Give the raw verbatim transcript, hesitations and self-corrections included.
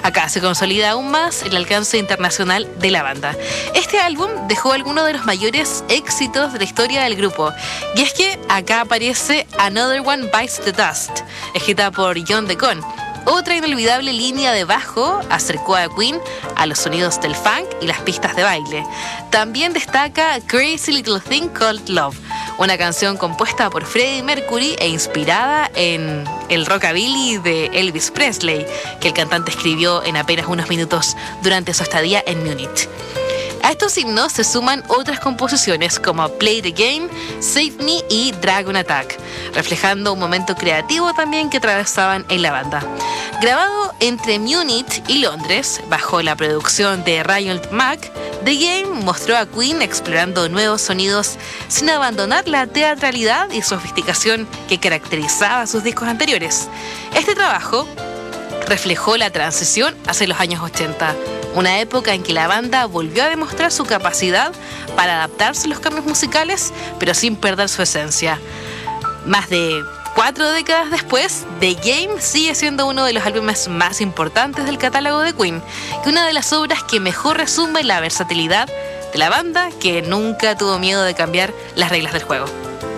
Acá se consolida aún más el alcance internacional de la banda. Este álbum dejó algunos de los mayores éxitos de la historia del grupo, y es que acá aparece Another One Bites the Dust, escrita por John Deacon. Otra inolvidable línea de bajo acercó a Queen a los sonidos del funk y las pistas de baile. También destaca Crazy Little Thing Called Love, una canción compuesta por Freddie Mercury e inspirada en el rockabilly de Elvis Presley, que el cantante escribió en apenas unos minutos durante su estadía en Múnich. A estos himnos se suman otras composiciones como Play the Game, Save Me y Dragon Attack, reflejando un momento creativo también que atravesaban en la banda. Grabado entre Múnich y Londres, bajo la producción de Ryan Mack, The Game mostró a Queen explorando nuevos sonidos sin abandonar la teatralidad y sofisticación que caracterizaba sus discos anteriores. Este trabajo reflejó la transición hacia los años ochenta, una época en que la banda volvió a demostrar su capacidad para adaptarse a los cambios musicales, pero sin perder su esencia. Más de cuatro décadas después, The Game sigue siendo uno de los álbumes más importantes del catálogo de Queen, y una de las obras que mejor resume la versatilidad de la banda, que nunca tuvo miedo de cambiar las reglas del juego.